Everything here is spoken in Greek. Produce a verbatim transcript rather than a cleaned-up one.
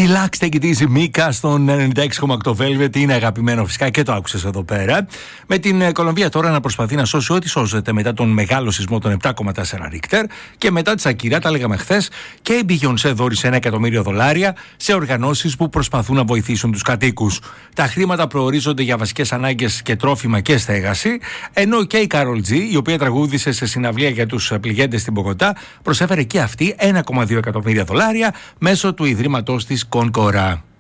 Relax, take it easy, Μίκα στον ενενήντα έξι κόμμα οκτώ Velvet. Είναι αγαπημένο φυσικά και το άκουσες εδώ πέρα. Με την Κολομβία τώρα να προσπαθεί να σώσει ό,τι σώζεται μετά τον μεγάλο σεισμό των επτά κόμμα τέσσερα Ρίχτερ. Και μετά τη Σακυρά, τα λέγαμε χθες, και η Beyoncé δώρισε ένα εκατομμύριο δολάρια σε οργανώσεις που προσπαθούν να βοηθήσουν τους κατοίκους. Τα χρήματα προορίζονται για βασικές ανάγκες και τρόφιμα και στέγαση. Ενώ και η Karol G, η οποία τραγούδισε σε συναυλία για τους πληγέντες στην Μπογοτά, προσέφερε και αυτή ένα κόμμα δύο εκατομμύρια δολάρια μέσω του ιδρύματός της Κονκορά.